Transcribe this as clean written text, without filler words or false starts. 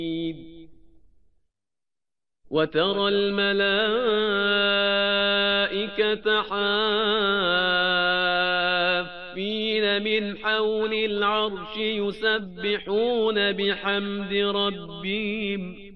وترى الملائكة حافين من حول العرش يسبحون بحمد ربهم